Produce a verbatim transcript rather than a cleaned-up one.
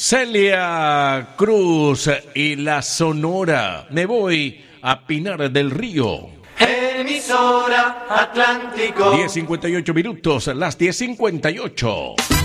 Celia Cruz y la Sonora. Me voy a Pinar del Río. Emisora Atlántico. diez cincuenta y ocho minutos, las diez cincuenta y ocho.